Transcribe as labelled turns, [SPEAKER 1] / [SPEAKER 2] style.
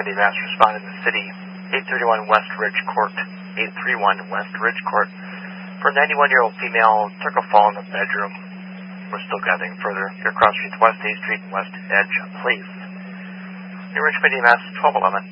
[SPEAKER 1] Richmond EMS responded to the city, 831 West Ridge Court, 831 West Ridge Court, for a 91-year-old female took a fall in the bedroom. We're still gathering further. Your cross streets West A Street and West Edge Place. New Richmond EMS, 1211.